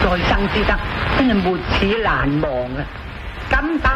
再生之德，真係沒齒難忘啊！咁